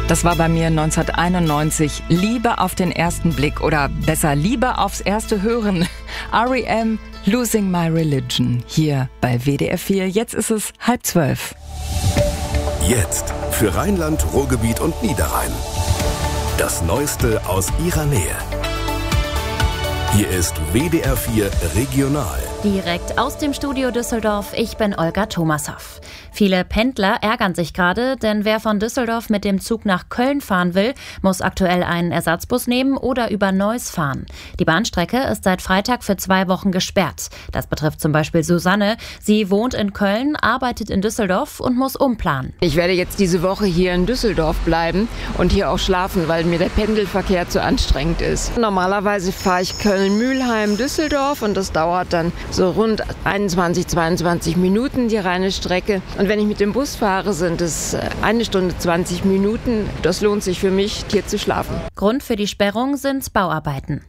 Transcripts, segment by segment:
Das war bei mir 1991. Liebe auf den ersten Blick oder besser Liebe aufs erste Hören. R.E.M. Losing My Religion hier bei WDR 4. Jetzt ist es 11:30. Jetzt für Rheinland, Ruhrgebiet und Niederrhein. Das Neueste aus ihrer Nähe. Hier ist WDR 4 Regional. Direkt aus dem Studio Düsseldorf, ich bin Olga Thomashoff. Viele Pendler ärgern sich gerade, denn wer von Düsseldorf mit dem Zug nach Köln fahren will, muss aktuell einen Ersatzbus nehmen oder über Neuss fahren. Die Bahnstrecke ist seit Freitag für 2 Wochen gesperrt. Das betrifft zum Beispiel Susanne. Sie wohnt in Köln, arbeitet in Düsseldorf und muss umplanen. Ich werde jetzt diese Woche hier in Düsseldorf bleiben und hier auch schlafen, weil mir der Pendelverkehr zu anstrengend ist. Normalerweise fahre ich Köln-Mülheim-Düsseldorf und das dauert dann so rund 21, 22 Minuten, die reine Strecke. Und wenn ich mit dem Bus fahre, sind es 1 Stunde 20 Minuten. Das lohnt sich für mich, hier zu schlafen. Grund für die Sperrung sind Bauarbeiten.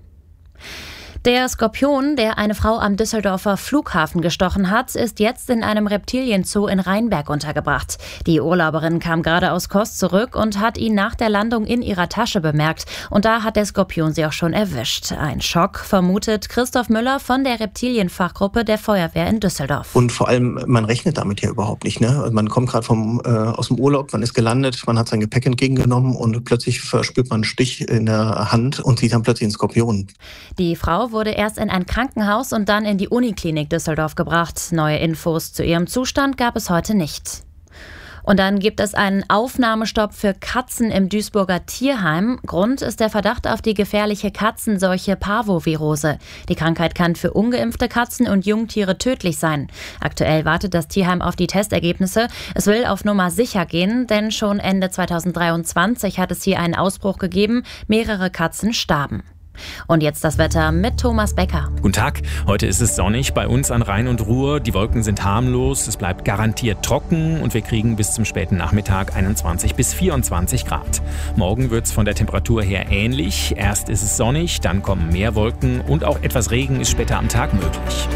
Der Skorpion, der eine Frau am Düsseldorfer Flughafen gestochen hat, ist jetzt in einem Reptilienzoo in Rheinberg untergebracht. Die Urlauberin kam gerade aus Kos zurück und hat ihn nach der Landung in ihrer Tasche bemerkt. Und da hat der Skorpion sie auch schon erwischt. Ein Schock, vermutet Christoph Müller von der Reptilienfachgruppe der Feuerwehr in Düsseldorf. Und vor allem, man rechnet damit ja überhaupt nicht. Ne? Man kommt gerade aus dem Urlaub, man ist gelandet, man hat sein Gepäck entgegengenommen und plötzlich verspürt man einen Stich in der Hand und sieht dann plötzlich einen Skorpion. Die Frau wurde erst in ein Krankenhaus und dann in die Uniklinik Düsseldorf gebracht. Neue Infos zu ihrem Zustand gab es heute nicht. Und dann gibt es einen Aufnahmestopp für Katzen im Duisburger Tierheim. Grund ist der Verdacht auf die gefährliche Katzenseuche Parvovirose. Die Krankheit kann für ungeimpfte Katzen und Jungtiere tödlich sein. Aktuell wartet das Tierheim auf die Testergebnisse. Es will auf Nummer sicher gehen, denn schon Ende 2023 hat es hier einen Ausbruch gegeben. Mehrere Katzen starben. Und jetzt das Wetter mit Thomas Becker. Guten Tag, heute ist es sonnig bei uns an Rhein und Ruhr. Die Wolken sind harmlos, es bleibt garantiert trocken und wir kriegen bis zum späten Nachmittag 21 bis 24 Grad. Morgen wird es von der Temperatur her ähnlich. Erst ist es sonnig, dann kommen mehr Wolken und auch etwas Regen ist später am Tag möglich.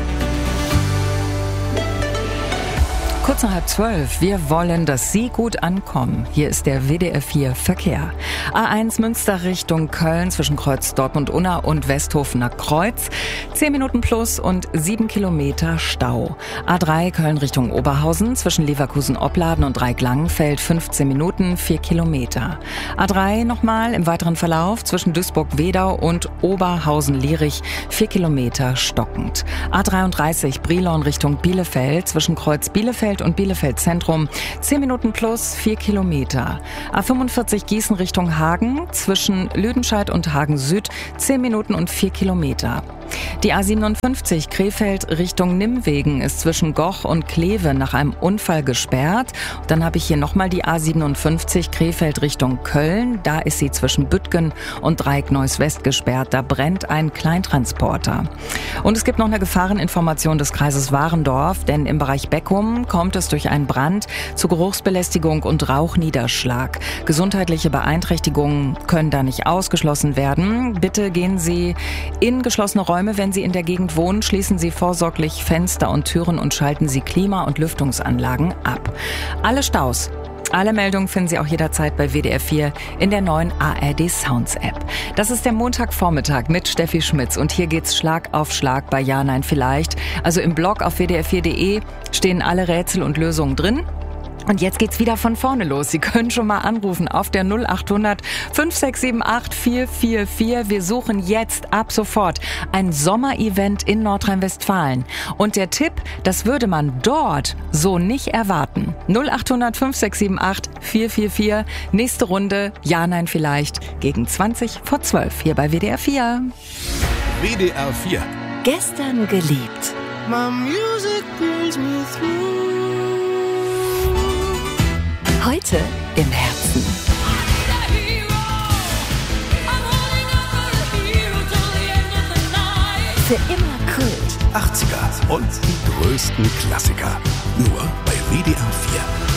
Kurz nach 11:30. Wir wollen, dass Sie gut ankommen. Hier ist der WDR 4 Verkehr. A1 Münster Richtung Köln zwischen Kreuz Dortmund-Unna und Westhofener Kreuz. 10 Minuten plus und 7 Kilometer Stau. A3 Köln Richtung Oberhausen zwischen Leverkusen-Opladen und Dreieck-Langenfeld 15 Minuten, 4 Kilometer. A3 nochmal im weiteren Verlauf zwischen Duisburg-Wedau und Oberhausen-Lierich 4 Kilometer stockend. A33 Brilon Richtung Bielefeld zwischen Kreuz Bielefeld und Bielefeld Zentrum 10 Minuten plus 4 Kilometer. A45 Gießen Richtung Hagen zwischen Lüdenscheid und Hagen Süd 10 Minuten und 4 Kilometer. Die A57 Krefeld Richtung Nimwegen ist zwischen Goch und Kleve nach einem Unfall gesperrt. Dann habe ich hier nochmal die A57 Krefeld Richtung Köln. Da ist sie zwischen Büttgen und Dreieck-Neuss-West gesperrt. Da brennt ein Kleintransporter. Und es gibt noch eine Gefahreninformation des Kreises Warendorf, denn im Bereich Beckum kommt es durch einen Brand zu Geruchsbelästigung und Rauchniederschlag. Gesundheitliche Beeinträchtigungen können da nicht ausgeschlossen werden. Bitte gehen Sie in geschlossene Räume. Wenn Sie in der Gegend wohnen, schließen Sie vorsorglich Fenster und Türen und schalten Sie Klima- und Lüftungsanlagen ab. Alle Staus, alle Meldungen finden Sie auch jederzeit bei WDR 4 in der neuen ARD Sounds App. Das ist der Montagvormittag mit Steffi Schmitz und hier geht's Schlag auf Schlag bei Ja, Nein, Vielleicht. Also im Blog auf wdr4.de stehen alle Rätsel und Lösungen drin. Und jetzt geht's wieder von vorne los. Sie können schon mal anrufen auf der 0800 5678 444. Wir suchen jetzt ab sofort ein Sommerevent in Nordrhein-Westfalen. Und der Tipp, das würde man dort so nicht erwarten. 0800 5678 444. Nächste Runde, Ja, Nein, Vielleicht gegen 20 vor 12 hier bei WDR 4. WDR 4. Gestern geliebt. My music brings me through. Heute im Herzen. Für immer Kult. 80er und die größten Klassiker. Nur bei WDR 4.